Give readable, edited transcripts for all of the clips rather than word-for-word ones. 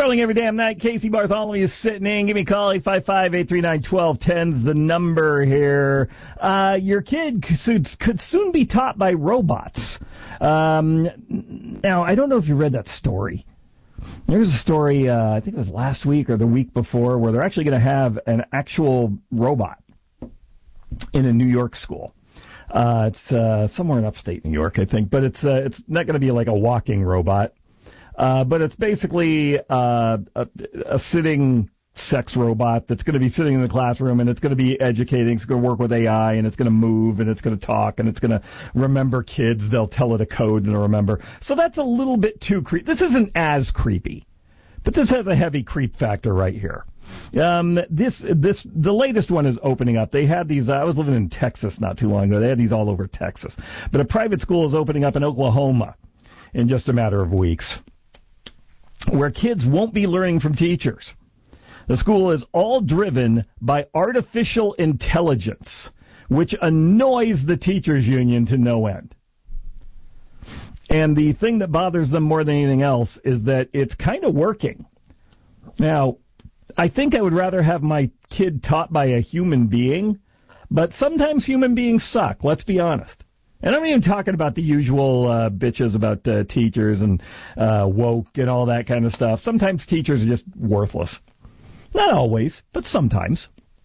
growing every damn night. Casey Bartholomew is sitting in. Give me a call, 855-839-1210's the number here. Your kid could soon be taught by robots. Now, I don't know if you read that story. There's a story, I think it was last week or the week before, where they're actually going to have an actual robot in a New York school. It's somewhere in upstate New York, I think, but it's not going to be like a walking robot. But it's basically a sitting sex robot that's going to be sitting in the classroom, and it's going to be educating. It's going to work with AI, and it's going to move, and it's going to talk, and it's going to remember kids. They'll tell it a code and it'll remember. So that's a little bit too creepy. This isn't as creepy, but this has a heavy creep factor right here. The latest one is opening up. They had these, I was living in Texas not too long ago. They had these all over Texas. But a private school is opening up in Oklahoma in just a matter of weeks, where kids won't be learning from teachers. The school is all driven by artificial intelligence, which annoys the teachers union to no end. And the thing that bothers them more than anything else is that it's kind of working. Now, I think I would rather have my kid taught by a human being, but sometimes human beings suck, let's be honest. And I'm not even talking about the usual bitches about teachers and woke and all that kind of stuff. Sometimes teachers are just worthless. Not always, but sometimes.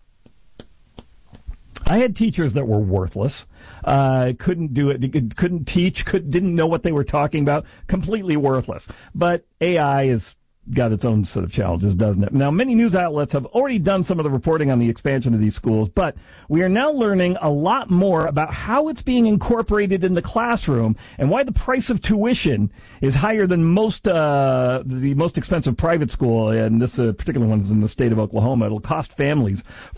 I had teachers that were worthless. Couldn't do it, couldn't teach, didn't know what they were talking about. Completely worthless. But AI has got its own set of challenges, doesn't it? Now, many news outlets have already done some of the reporting on the expansion of these schools, but we are now learning a lot more about how it's being incorporated in the classroom and why the price of tuition is higher than the most expensive private school, and this particular one is in the state of Oklahoma. It'll cost families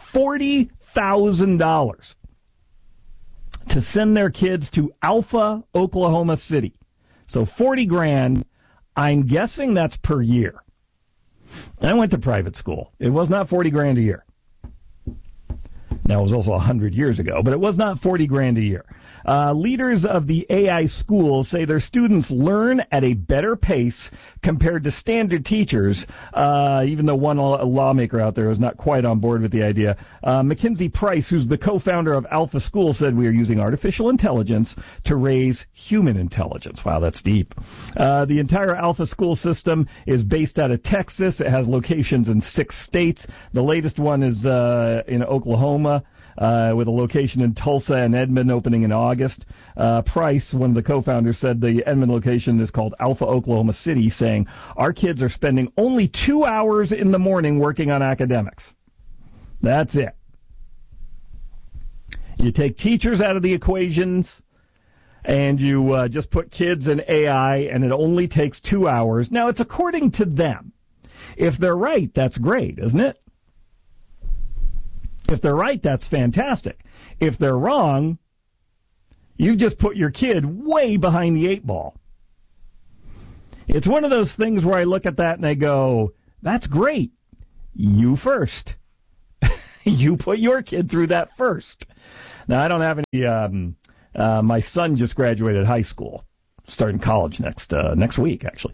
$40,000 to send their kids to Alpha, Oklahoma City. So $40,000. I'm guessing that's per year. I went to private school. It was not $40,000 a year. Now, it was also 100 years ago, but it was not $40,000 a year. Leaders of the AI schools say their students learn at a better pace compared to standard teachers, even though one lawmaker out there is not quite on board with the idea. Mackenzie Price, who's the co-founder of Alpha School, said we are using artificial intelligence to raise human intelligence. Wow, that's deep. The entire Alpha School system is based out of Texas. It has locations in 6 states. The latest one is in Oklahoma, with a location in Tulsa and Edmond opening in August. Price, one of the co-founders, said the Edmond location is called Alpha Oklahoma City, saying, our kids are spending only 2 hours in the morning working on academics. That's it. You take teachers out of the equations, and you just put kids in AI, and it only takes 2 hours. Now, it's according to them. If they're right, that's great, isn't it? If they're right, that's fantastic. If they're wrong, you just put your kid way behind the 8 ball. It's one of those things where I look at that and I go, that's great. You first. You put your kid through that first. Now, I don't have any, my son just graduated high school, starting college next week, actually.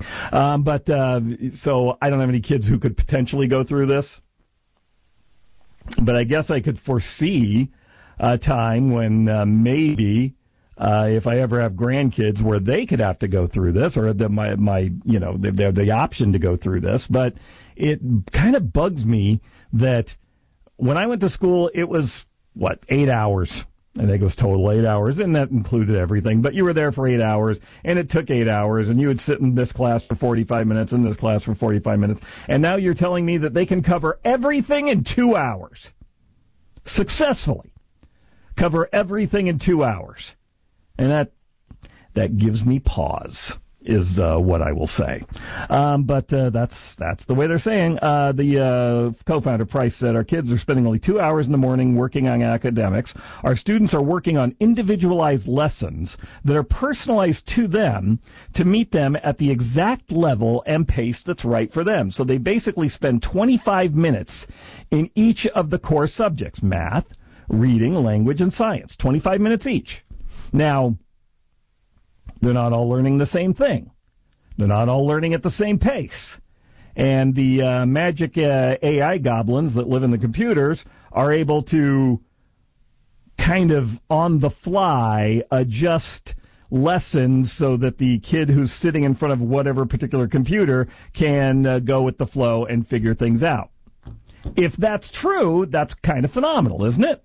So I don't have any kids who could potentially go through this. But I guess I could foresee a time when maybe if I ever have grandkids where they could have to go through this, or they have the option to go through this. But it kind of bugs me that when I went to school, it was 8 hours. I think it was total 8 hours, and that included everything. But you were there for 8 hours, and it took 8 hours, and you would sit in this class for 45 minutes, and this class for 45 minutes. And now you're telling me that they can cover everything in 2 hours. Successfully. Cover everything in 2 hours. And that gives me pause, is what I will say. But that's the way they're saying. The co-founder, Price, said, our kids are spending only 2 hours in the morning working on academics. Our students are working on individualized lessons that are personalized to them to meet them at the exact level and pace that's right for them. So they basically spend 25 minutes in each of the core subjects, math, reading, language, and science. 25 minutes each. Now, they're not all learning the same thing. They're not all learning at the same pace. And the magic AI goblins that live in the computers are able to kind of on the fly adjust lessons so that the kid who's sitting in front of whatever particular computer can go with the flow and figure things out. If that's true, that's kind of phenomenal, isn't it?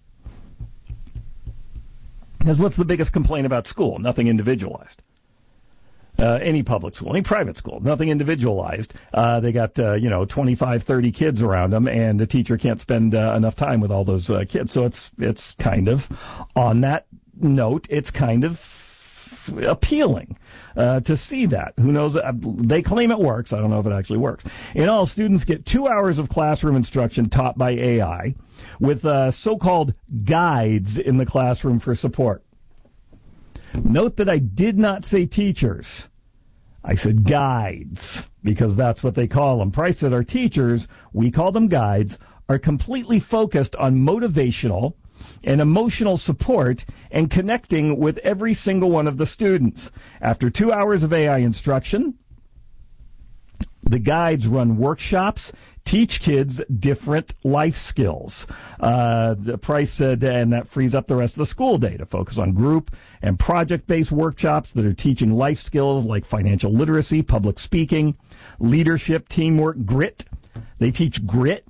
Because what's the biggest complaint about school? Nothing individualized. Any public school, any private school, nothing individualized. They got, 25, 30 kids around them, and the teacher can't spend enough time with all those kids. So it's kind of, on that note, it's kind of appealing to see that. Who knows? They claim it works. I don't know if it actually works. In all, students get 2 hours of classroom instruction taught by AI with so-called guides in the classroom for support. Note that I did not say teachers. I said guides, because that's what they call them. Price said our teachers, we call them guides, are completely focused on motivational and emotional support and connecting with every single one of the students. After 2 hours of AI instruction, the guides run workshops, teach kids different life skills. The Price said, and that frees up the rest of the school day to focus on group and project-based workshops that are teaching life skills like financial literacy, public speaking, leadership, teamwork, grit. They teach grit.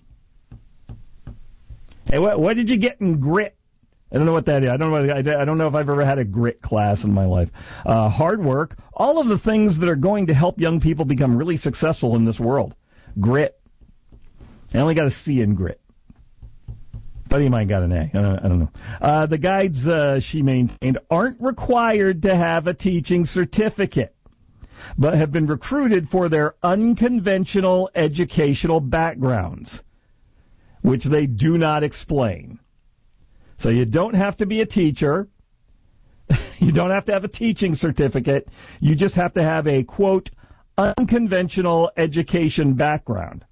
Hey, what did you get in grit? I don't know what that is. I don't know if I've ever had a grit class in my life. Hard work, all of the things that are going to help young people become really successful in this world. Grit. I only got a C in grit. Buddy of mine got an A. I don't know. The guides, she maintained, aren't required to have a teaching certificate, but have been recruited for their unconventional educational backgrounds, which they do not explain. So you don't have to be a teacher. You don't have to have a teaching certificate. You just have to have a, quote, unconventional education background.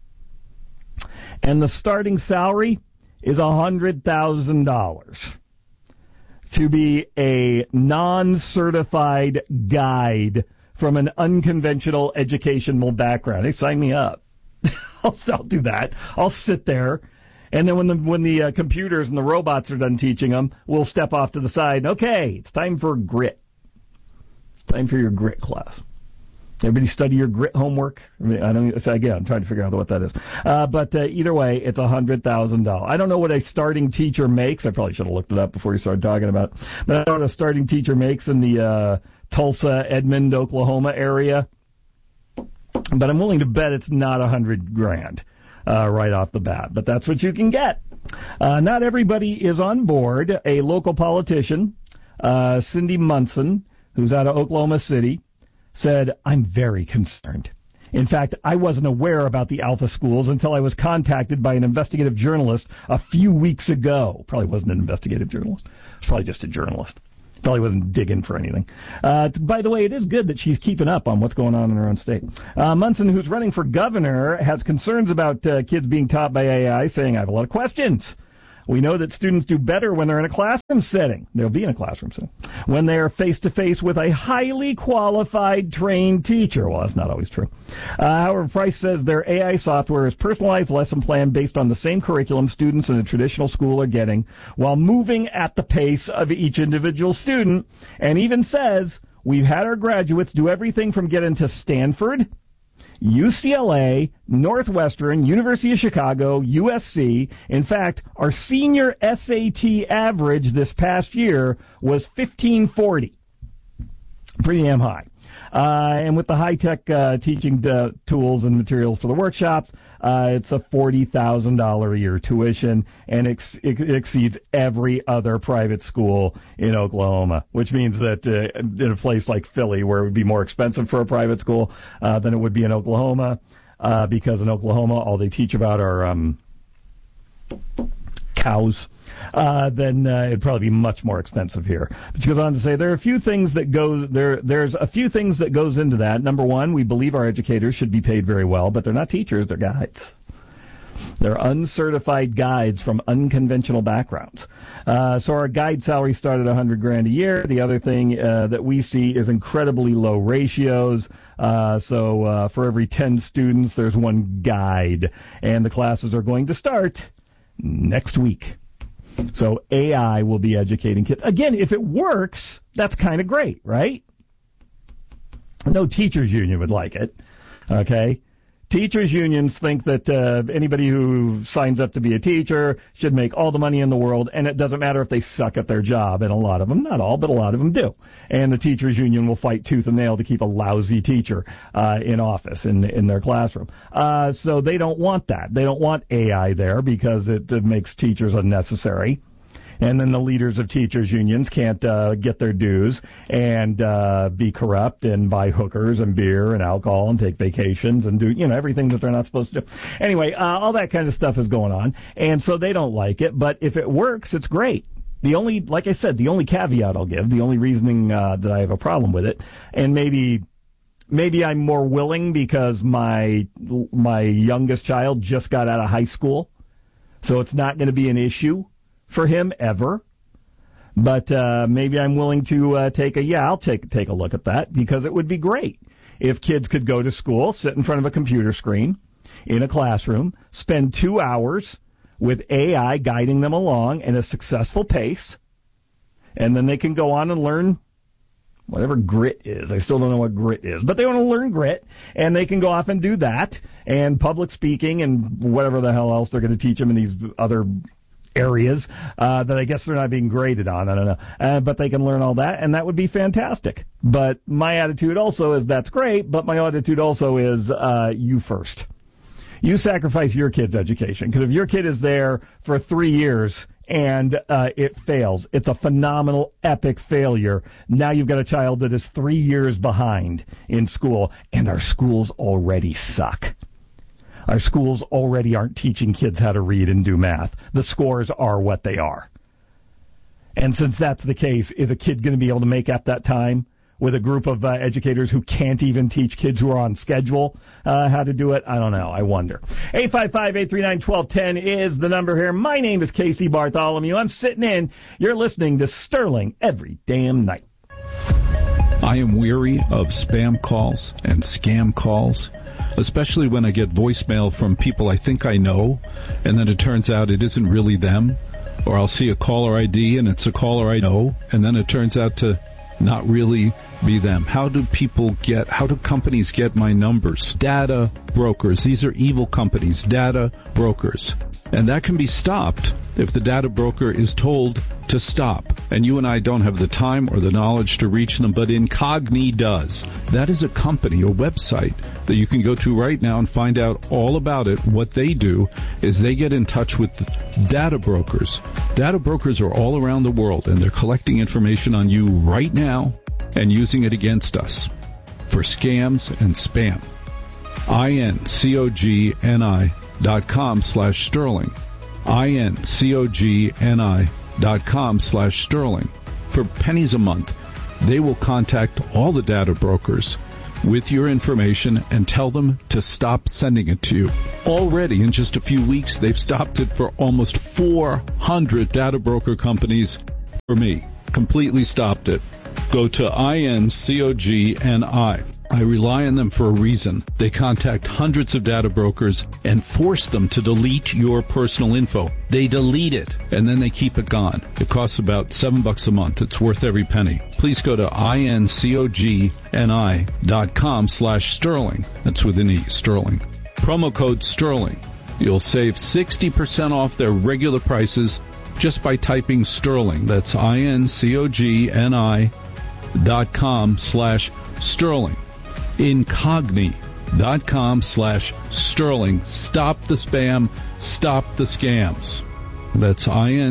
And the starting salary is $100,000 to be a non-certified guide from an unconventional educational background. Hey, sign me up. I'll do that. I'll sit there, and then when the computers and the robots are done teaching them, we'll step off to the side. Okay, it's time for grit. Time for your grit class. Everybody study your grit homework? I'm trying to figure out what that is. But either way, it's $100,000. I don't know what a starting teacher makes. I probably should have looked it up before you started talking about it. But I don't know what a starting teacher makes in the Tulsa, Edmond, Oklahoma area. But I'm willing to bet it's not $100,000 right off the bat. But that's what you can get. Not everybody is on board. A local politician, Cindy Munson, who's out of Oklahoma City, said, I'm very concerned. In fact, I wasn't aware about the Alpha schools until I was contacted by an investigative journalist a few weeks ago. Probably wasn't an investigative journalist. It's probably just a journalist. Probably wasn't digging for anything. By the way, it is good that she's keeping up on what's going on in her own state. Munson, who's running for governor, has concerns about kids being taught by AI, saying, I have a lot of questions. We know that students do better when they're in a classroom setting. They'll be in a classroom setting. When they are face-to-face with a highly qualified, trained teacher. Well, that's not always true. However, Price says their AI software is personalized lesson plan based on the same curriculum students in a traditional school are getting, while moving at the pace of each individual student, and even says, we've had our graduates do everything from get into Stanford, UCLA, Northwestern, University of Chicago, USC. In fact, our senior SAT average this past year was 1540. Pretty damn high. And with the high-tech teaching tools and materials for the workshops, it's a $40,000 a year tuition, and it exceeds every other private school in Oklahoma, which means that in a place like Philly, where it would be more expensive for a private school than it would be in Oklahoma, because in Oklahoma all they teach about are cows, then it'd probably be much more expensive here. But she goes on to say there are a few things that there's a few things that goes into that. Number one, we believe our educators should be paid very well, but they're not teachers, they're guides. They're uncertified guides from unconventional backgrounds. So our guide salary started at $100,000 a year. The other thing that we see is incredibly low ratios. So for every 10 students, there's one guide. And the classes are going to start next week. So AI will be educating kids. Again, if it works, that's kind of great, right? No teachers union would like it. Okay? Teachers unions think that anybody who signs up to be a teacher should make all the money in the world, and it doesn't matter if they suck at their job. And a lot of them, not all, but a lot of them do. And the teachers union will fight tooth and nail to keep a lousy teacher in office, in their classroom. So they don't want that. They don't want AI there because it makes teachers unnecessary. And then the leaders of teachers' unions can't get their dues and be corrupt and buy hookers and beer and alcohol and take vacations and do, everything that they're not supposed to do. Anyway, all that kind of stuff is going on. And so they don't like it. But if it works, it's great. Like I said, the only caveat I'll give, the only reasoning that I have a problem with it, and maybe I'm more willing because my youngest child just got out of high school, so it's not going to be an issue for him ever, but maybe I'm willing to I'll take a look at that, because it would be great if kids could go to school, sit in front of a computer screen in a classroom, spend 2 hours with AI guiding them along in a successful pace, and then they can go on and learn whatever grit is. I still don't know what grit is, but they want to learn grit, and they can go off and do that, and public speaking and whatever the hell else they're going to teach them in these other areas that I guess they're not being graded on. I don't know. But they can learn all that, and that would be fantastic. But my attitude also is that's great, but my attitude also is you first. You sacrifice your kid's education, because if your kid is there for 3 years and it fails, it's a phenomenal, epic failure. Now you've got a child that is 3 years behind in school, and our schools already suck. Our schools already aren't teaching kids how to read and do math. The scores are what they are. And since that's the case, is a kid going to be able to make up that time with a group of educators who can't even teach kids who are on schedule how to do it? I don't know. I wonder. 855-839-1210 is the number here. My name is Casey Bartholomew. I'm sitting in. You're listening to Sterling every damn night. I am weary of spam calls and scam calls, especially when I get voicemail from people I think I know, and then it turns out it isn't really them. Or I'll see a caller ID, and it's a caller I know, and then it turns out to not really be them. How do companies get my numbers? Data brokers. These are evil companies, data brokers. And that can be stopped if the data broker is told to stop. And you and I don't have the time or the knowledge to reach them, but Incogni does. That is a company, a website that you can go to right now and find out all about it. What they do is they get in touch with data brokers. Data brokers are all around the world, and they're collecting information on you right now and using it against us for scams and spam. INCOGNI.com/Sterling. INCOGNI.com/Sterling. For pennies a month, they will contact all the data brokers with your information and tell them to stop sending it to you. Already, in just a few weeks, they've stopped it for almost 400 data broker companies. For me, completely stopped it. Go to INCOGNI. I rely on them for a reason. They contact hundreds of data brokers and force them to delete your personal info. They delete it, and then they keep it gone. It costs about $7 a month. It's worth every penny. Please go to INCOGNI.com/Sterling. That's with an E, Sterling. Promo code Sterling. You'll save 60% off their regular prices just by typing Sterling. That's INCOGNI.com/Sterling. Incogni.com/Sterling. Stop the spam. Stop the scams. That's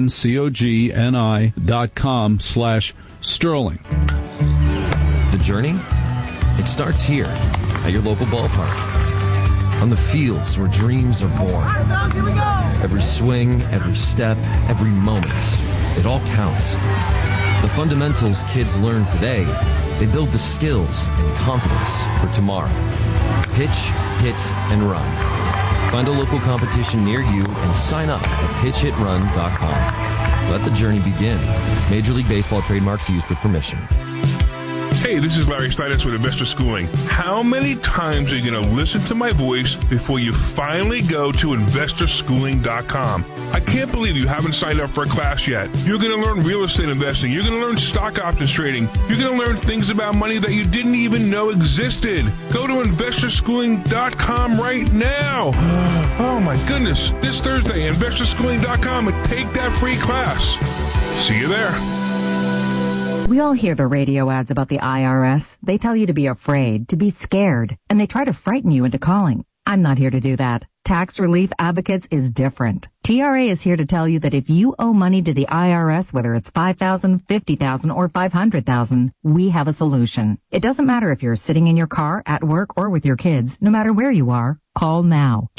INCOGNI.com/Sterling. The journey? It starts here at your local ballpark. On the fields where dreams are born. Here we go! Every swing, every step, every moment. It all counts. The fundamentals kids learn today, they build the skills and confidence for tomorrow. Pitch, hit, and run. Find a local competition near you and sign up at pitchhitrun.com. Let the journey begin. Major League Baseball trademarks used with permission. Hey, this is Larry Steinitz with Investor Schooling. How many times are you going to listen to my voice before you finally go to investorschooling.com? I can't believe you haven't signed up for a class yet. You're going to learn real estate investing. You're going to learn stock options trading. You're going to learn things about money that you didn't even know existed. Go to investorschooling.com right now. Oh my goodness. This Thursday, investorschooling.com, and take that free class. See you there. We all hear the radio ads about the IRS. They tell you to be afraid, to be scared, and they try to frighten you into calling. I'm not here to do that. Tax Relief Advocates is different. TRA is here to tell you that if you owe money to the IRS, whether it's $5,000, $50,000, or $500,000, we have a solution. It doesn't matter if you're sitting in your car, at work, or with your kids. No matter where you are, call now.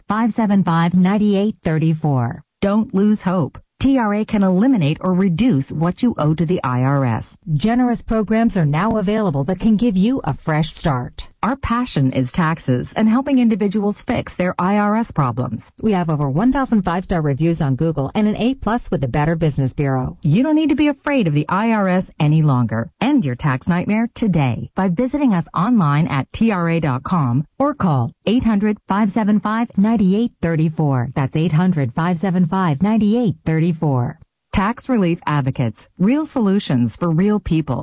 800-575-9834. Don't lose hope. TRA can eliminate or reduce what you owe to the IRS. Generous programs are now available that can give you a fresh start. Our passion is taxes and helping individuals fix their IRS problems. We have over 1,000 5-star reviews on Google and an A+ with the Better Business Bureau. You don't need to be afraid of the IRS any longer. End your tax nightmare today by visiting us online at TRA.com or call 800-575-9834. That's 800-575-9834. Tax Relief Advocates. Real solutions for real people.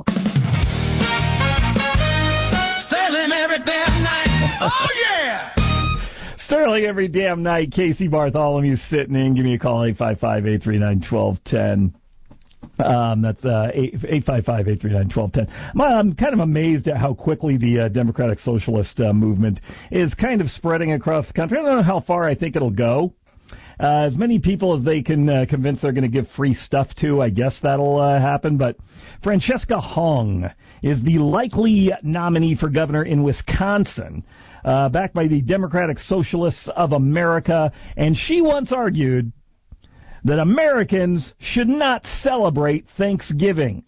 Oh, yeah! Sterling every damn night. Casey Bartholomew sitting in. Give me a call, 855-839-1210. That's 855-839-1210. I'm kind of amazed at how quickly the Democratic Socialist movement is kind of spreading across the country. I don't know how far I think it'll go. As many people as they can convince they're going to give free stuff to, I guess that'll happen. But Francesca Hong is the likely nominee for governor in Wisconsin, backed by the Democratic Socialists of America. And she once argued that Americans should not celebrate Thanksgiving.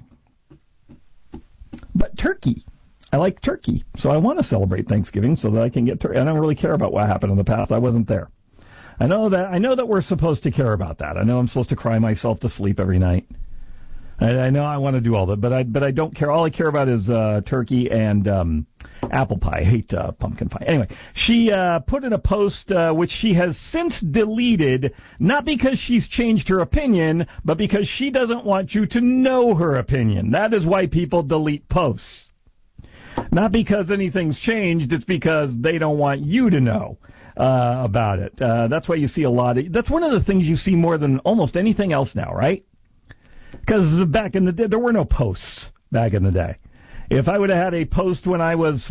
But turkey. I like turkey, so I want to celebrate Thanksgiving so that I can get turkey. I don't really care about what happened in the past. I wasn't there. I know that we're supposed to care about that. I know I'm supposed to cry myself to sleep every night. I know I want to do all that, but I don't care. All I care about is turkey and apple pie. I hate pumpkin pie. Anyway, she put in a post which she has since deleted, not because she's changed her opinion, but because she doesn't want you to know her opinion. That is why people delete posts. Not because anything's changed, it's because they don't want you to know about it. That's why you see a lot of... That's one of the things you see more than almost anything else now, right? Because back in the day, there were no posts back in the day. If I would have had a post when I was,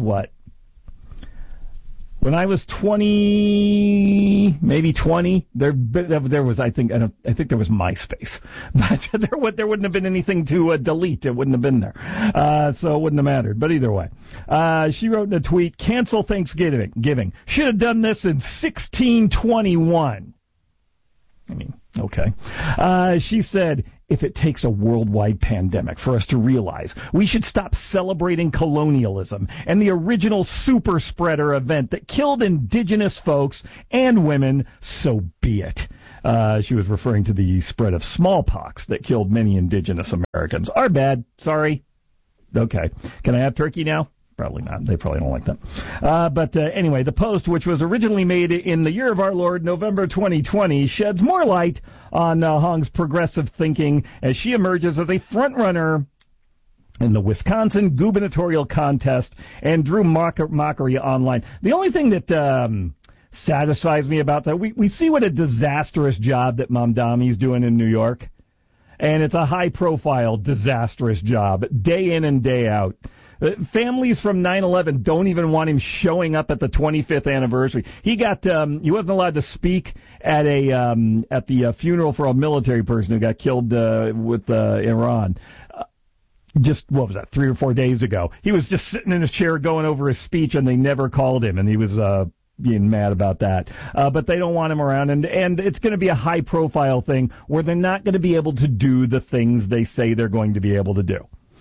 When I was 20, maybe 20, there was, I think there was MySpace. But there wouldn't have been anything to delete. It wouldn't have been there. So it wouldn't have mattered. But either way, she wrote in a tweet, cancel Thanksgiving. Should have done this in 1621. I mean, okay. She said, if it takes a worldwide pandemic for us to realize we should stop celebrating colonialism and the original super spreader event that killed indigenous folks and women, so be it. She was referring to the spread of smallpox that killed many indigenous Americans. Our bad. Sorry. Okay. Can I have turkey now? Probably not. They probably don't like that. But anyway, the post, which was originally made in the year of our Lord, November 2020, sheds more light on Hong's progressive thinking as she emerges as a front-runner in the Wisconsin gubernatorial contest and drew mockery online. The only thing that satisfies me about that, we see what a disastrous job that Mamdani's doing in New York, and it's a high-profile, disastrous job, day in and day out. Families from 9/11 don't even want him showing up at the 25th anniversary. He wasn't allowed to speak at the funeral for a military person who got killed with Iran. Just, 3 or 4 days ago? He was just sitting in his chair going over his speech, and they never called him, and he was being mad about that. But they don't want him around, and it's going to be a high-profile thing where they're not going to be able to do the things they say they're going to be able to do.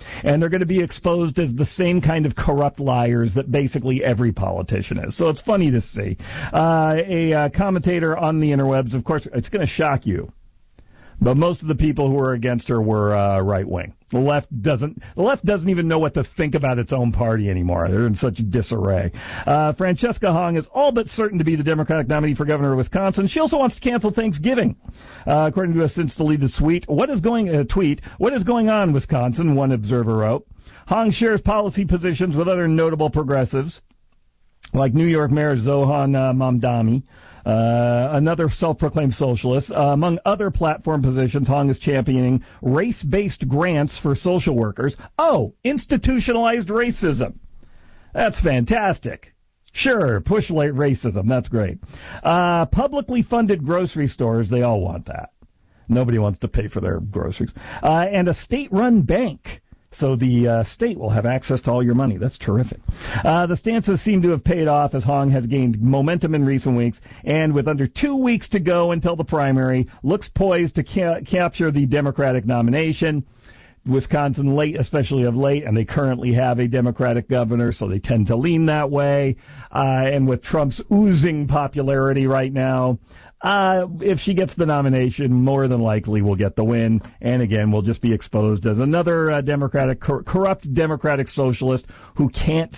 And they're going to be exposed as the same kind of corrupt liars that basically every politician is. So it's funny to see. A commentator on the interwebs, of course, it's going to shock you, but most of the people who were against her were right-wing. The left doesn't even know what to think about its own party anymore. They're in such disarray. Francesca Hong is all but certain to be the Democratic nominee for governor of Wisconsin. She also wants to cancel Thanksgiving. According to a since-deleted tweet, what is going on in Wisconsin, one observer wrote. Hong shares policy positions with other notable progressives, like New York Mayor Zohan Mamdani, another self-proclaimed socialist. Among other platform positions, Hong is championing race-based grants for social workers. Oh, institutionalized racism. That's fantastic. Sure, push racism. That's great. Publicly funded grocery stores, they all want that. Nobody wants to pay for their groceries. And a state-run bank. So the state will have access to all your money. That's terrific. The stances seem to have paid off as Hong has gained momentum in recent weeks, and with under 2 weeks to go until the primary, looks poised to capture the Democratic nomination. Wisconsin especially of late, and they currently have a Democratic governor, so they tend to lean that way. And with Trump's oozing popularity right now, if she gets the nomination, more than likely we'll get the win. And again, we'll just be exposed as another corrupt Democratic socialist who can't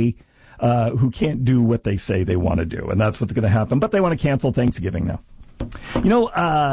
do what they say they want to do. And that's what's going to happen. But they want to cancel Thanksgiving now. You know,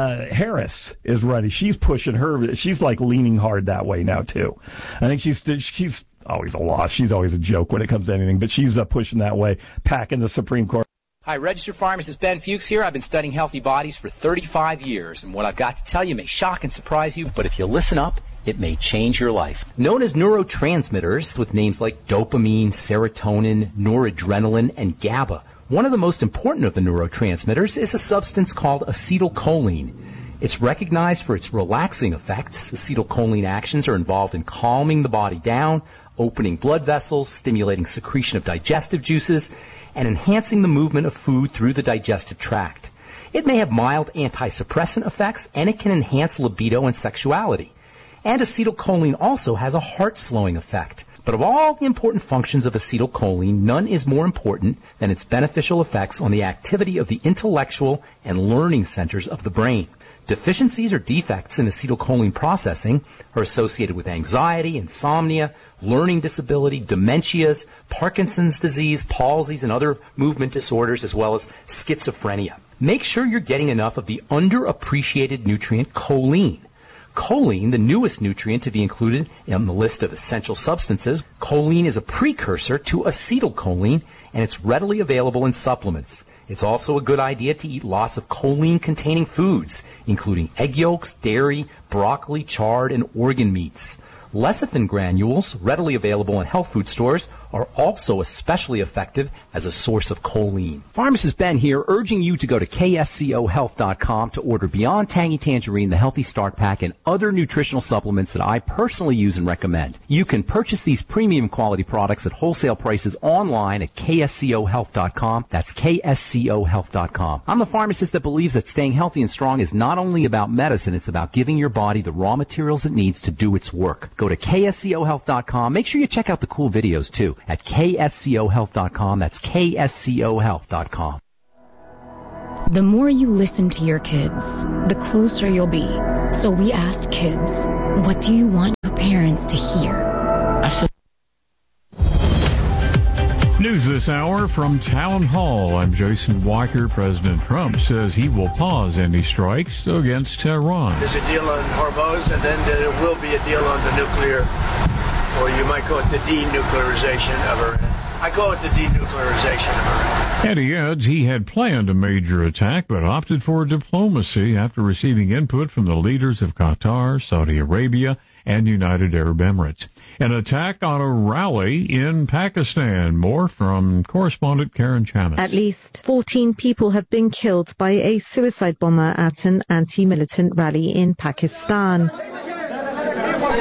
Harris is ready. She's pushing she's like leaning hard that way now too. I think she's always a loss. She's always a joke when it comes to anything, but she's pushing that way, packing the Supreme Court. Hi, registered pharmacist Ben Fuchs here. I've been studying healthy bodies for 35 years, and what I've got to tell you may shock and surprise you, but if you listen up, it may change your life. Known as neurotransmitters, with names like dopamine, serotonin, noradrenaline, and GABA, one of the most important of the neurotransmitters is a substance called acetylcholine. It's recognized for its relaxing effects. Acetylcholine actions are involved in calming the body down, opening blood vessels, stimulating secretion of digestive juices, and enhancing the movement of food through the digestive tract. It may have mild anti-suppressant effects, and it can enhance libido and sexuality. And acetylcholine also has a heart-slowing effect. But of all the important functions of acetylcholine, none is more important than its beneficial effects on the activity of the intellectual and learning centers of the brain. Deficiencies or defects in acetylcholine processing are associated with anxiety, insomnia, learning disability, dementias, Parkinson's disease, palsies, and other movement disorders, as well as schizophrenia. Make sure you're getting enough of the underappreciated nutrient choline. Choline, the newest nutrient to be included in the list of essential substances, choline is a precursor to acetylcholine, and it's readily available in supplements. It's also a good idea to eat lots of choline-containing foods, including egg yolks, dairy, broccoli, chard, and organ meats. Lecithin granules, readily available in health food stores, are also especially effective as a source of choline. Pharmacist Ben here, urging you to go to kscohealth.com to order Beyond Tangy Tangerine, the Healthy Start Pack, and other nutritional supplements that I personally use and recommend. You can purchase these premium quality products at wholesale prices online at kscohealth.com. That's kscohealth.com. I'm the pharmacist that believes that staying healthy and strong is not only about medicine, it's about giving your body the raw materials it needs to do its work. Go to kscohealth.com. Make sure you check out the cool videos, too, at kscohealth.com. That's kscohealth.com. The more you listen to your kids, the closer you'll be. So we asked kids, what do you want your parents to hear? News this hour from Town Hall. I'm Jason Walker. President Trump says he will pause any strikes against Tehran. There's a deal on Hormuz, and then there will be a deal on the nuclear, or you might call it the denuclearization of Iran. I call it the denuclearization of Iran. And he adds he had planned a major attack, but opted for diplomacy after receiving input from the leaders of Qatar, Saudi Arabia, and United Arab Emirates. An attack on a rally in Pakistan. More from correspondent Karen Chamis. At least 14 people have been killed by a suicide bomber at an anti-militant rally in Pakistan.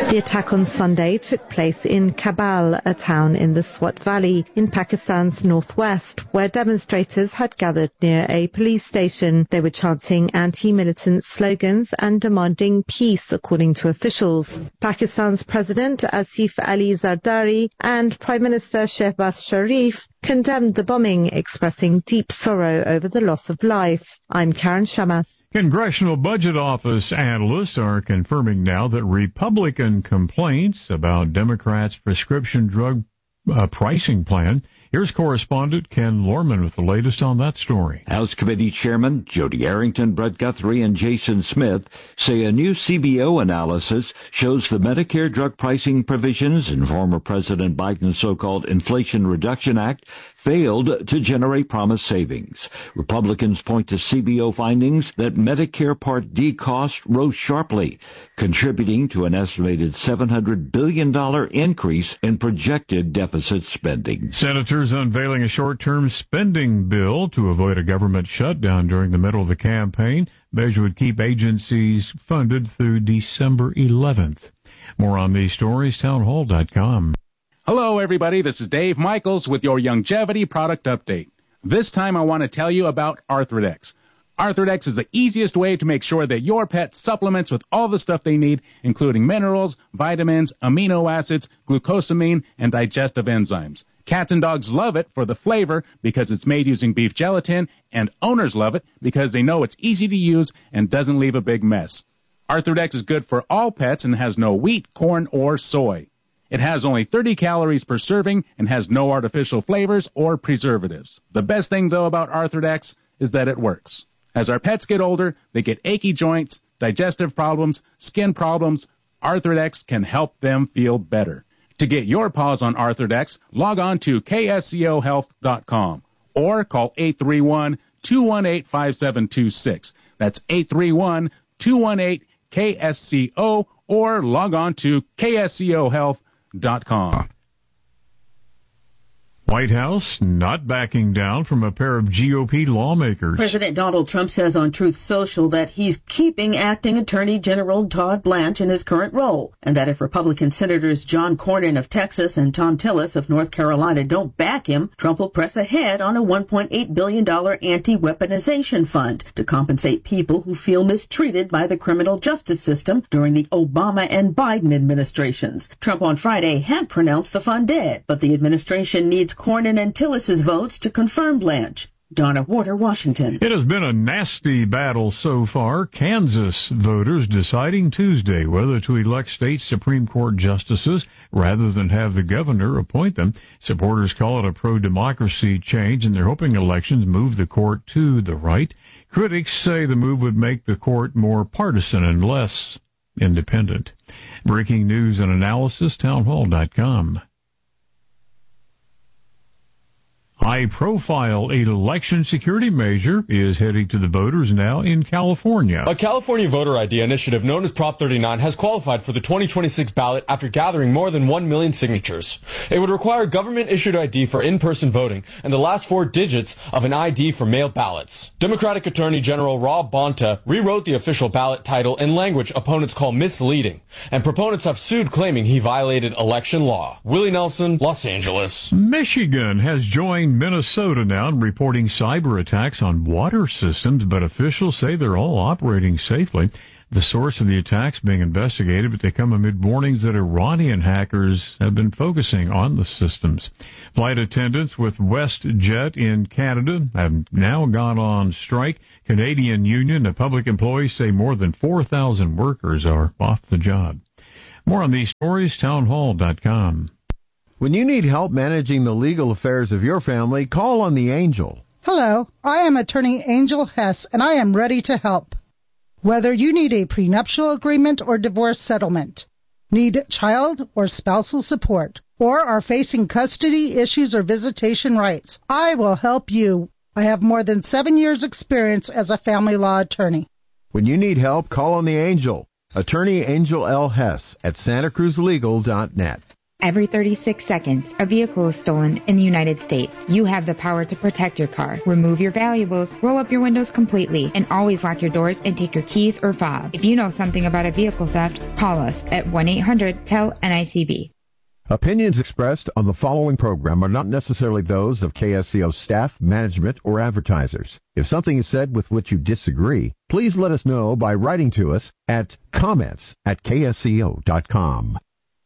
The attack on Sunday took place in Kabul, a town in the Swat Valley in Pakistan's northwest, where demonstrators had gathered near a police station. They were chanting anti-militant slogans and demanding peace, according to officials. Pakistan's President Asif Ali Zardari and Prime Minister Shehbaz Sharif condemned the bombing, expressing deep sorrow over the loss of life. I'm Karen Shamas. Congressional Budget Office analysts are confirming now that Republican complaints about Democrats' prescription drug pricing plan. Here's correspondent Ken Lorman with the latest on that story. House Committee Chairman Jody Arrington, Brett Guthrie, and Jason Smith say a new CBO analysis shows the Medicare drug pricing provisions in former President Biden's so-called Inflation Reduction Act failed to generate promised savings. Republicans point to CBO findings that Medicare Part D costs rose sharply, contributing to an estimated $700 billion increase in projected deficit spending. Senators unveiling a short-term spending bill to avoid a government shutdown during the middle of the campaign. Measure would keep agencies funded through December 11th. More on these stories, townhall.com. Hello, everybody. This is Dave Michaels with your Longevity product update. This time I want to tell you about Arthrodex. Arthrodex is the easiest way to make sure that your pet supplements with all the stuff they need, including minerals, vitamins, amino acids, glucosamine, and digestive enzymes. Cats and dogs love it for the flavor because it's made using beef gelatin, and owners love it because they know it's easy to use and doesn't leave a big mess. Arthrodex is good for all pets and has no wheat, corn, or soy. It has only 30 calories per serving and has no artificial flavors or preservatives. The best thing, though, about Arthrodex is that it works. As our pets get older, they get achy joints, digestive problems, skin problems. Arthrodex can help them feel better. To get your paws on Arthrodex, log on to kscohealth.com or call 831-218-5726. That's 831-218-KSCO or log on to kscohealth.com. White House not backing down from a pair of GOP lawmakers. President Donald Trump says on Truth Social that he's keeping acting Attorney General Todd Blanche in his current role, and that if Republican Senators John Cornyn of Texas and Tom Tillis of North Carolina don't back him, Trump will press ahead on a $1.8 billion anti-weaponization fund to compensate people who feel mistreated by the criminal justice system during the Obama and Biden administrations. Trump on Friday had pronounced the fund dead, but the administration needs Cornyn and Tillis's votes to confirm Blanche. Donna Warder, Washington. It has been a nasty battle so far. Kansas voters deciding Tuesday whether to elect state Supreme Court justices rather than have the governor appoint them. Supporters call it a pro-democracy change, and they're hoping elections move the court to the right. Critics say the move would make the court more partisan and less independent. Breaking news and analysis, townhall.com. High-profile election security measure is heading to the voters now in California. A California voter ID initiative known as Prop 39 has qualified for the 2026 ballot after gathering more than 1 million signatures. It would require government-issued ID for in-person voting and the last 4 digits of an ID for mail ballots. Democratic Attorney General Rob Bonta rewrote the official ballot title in language opponents call misleading, and proponents have sued claiming he violated election law. Willie Nelson, Los Angeles. Michigan has joined Minnesota now in reporting cyber attacks on water systems, but officials say they're all operating safely. The source of the attacks being investigated, but they come amid warnings that Iranian hackers have been focusing on the systems. Flight attendants with WestJet in Canada have now gone on strike. Canadian Union of Public Employees say more than 4,000 workers are off the job. More on these stories, townhall.com. When you need help managing the legal affairs of your family, call on the Angel. Hello, I am attorney Angel Hess, and I am ready to help. Whether you need a prenuptial agreement or divorce settlement, need child or spousal support, or are facing custody issues or visitation rights, I will help you. I have more than 7 years' experience as a family law attorney. When you need help, call on the Angel. Attorney Angel L. Hess at SantaCruzLegal.net. Every 36 seconds, a vehicle is stolen in the United States. You have the power to protect your car. Remove your valuables, roll up your windows completely, and always lock your doors and take your keys or fob. If you know something about a vehicle theft, call us at 1-800-TEL-NICB. Opinions expressed on the following program are not necessarily those of KSCO staff, management, or advertisers. If something is said with which you disagree, please let us know by writing to us at comments@ksco.com.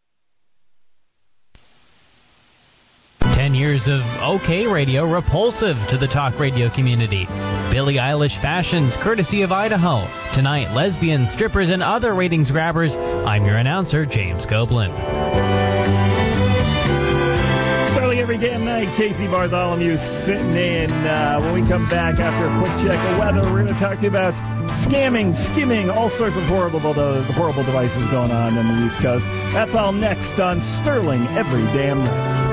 10 years of OK Radio, repulsive to the talk radio community. Billie Eilish fashions, courtesy of Idaho. Tonight, lesbians, strippers, and other ratings grabbers. I'm your announcer, James Goblin. Starting every damn night, Casey Bartholomew sitting in. When we come back after a quick check of weather, we're going to talk to you about scamming, skimming, all sorts of horrible devices going on the East Coast. That's all next on Sterling Every Damn Night.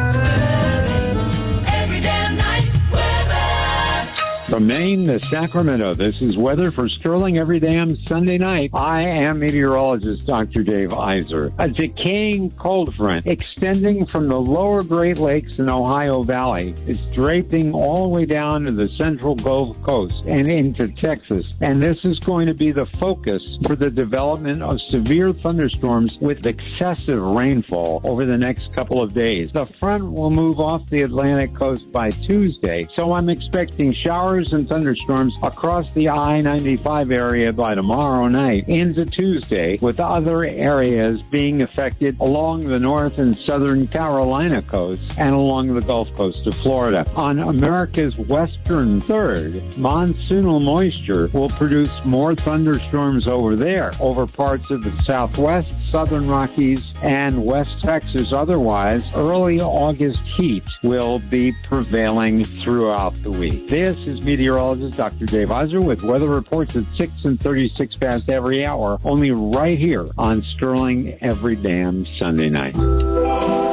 From Maine to Sacramento, this is weather for Sterling every damn Sunday night. I am meteorologist Dr. Dave Iser. A decaying cold front extending from the lower Great Lakes and Ohio Valley is draping all the way down to the central Gulf Coast and into Texas. And this is going to be the focus for the development of severe thunderstorms with excessive rainfall over the next couple of days. The front will move off the Atlantic coast by Tuesday, so I'm expecting showers and thunderstorms across the I-95 area by tomorrow night into Tuesday, with other areas being affected along the North and Southern Carolina coasts and along the Gulf Coast of Florida. On America's western third, monsoonal moisture will produce more thunderstorms over there, over parts of the Southwest, Southern Rockies, and West Texas. Otherwise, early August heat will be prevailing throughout the week. This is meteorologist Dr. Dave Iser with weather reports at 6 and 36 past every hour, only right here on Sterling every damn Sunday night.